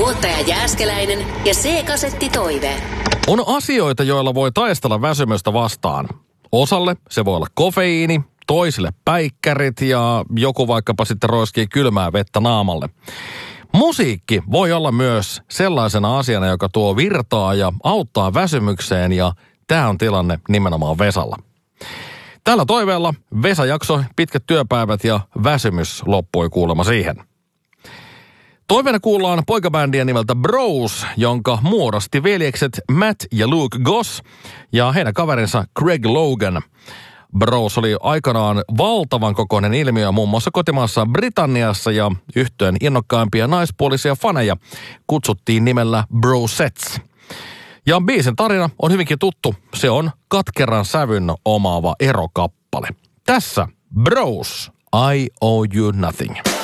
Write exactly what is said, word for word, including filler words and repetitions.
Tuottaja Jääskeläinen ja C-kasetti Toive. On asioita, joilla voi taistella väsymystä vastaan. Osalle se voi olla kofeiini, toisille päikkärit ja joku vaikkapa sitten roiskii kylmää vettä naamalle. Musiikki voi olla myös sellaisena asiana, joka tuo virtaa ja auttaa väsymykseen, ja tämä on tilanne nimenomaan Vesalla. Tällä toiveella Vesa jaksoi pitkät työpäivät ja väsymys loppui kuulemma siihen. Toiveena kuullaan poikabändiä nimeltä Bros, jonka muodosti veljekset Matt ja Luke Goss ja heidän kaverinsa Craig Logan. Bros oli aikanaan valtavan kokoinen ilmiö muun muassa kotimaassa Britanniassa, ja yhtyeen innokkaimpia naispuolisia faneja kutsuttiin nimellä Brosets. Ja biisin tarina on hyvinkin tuttu. Se on katkeran sävyn omaava erokappale. Tässä Bros, I Owe You Nothing.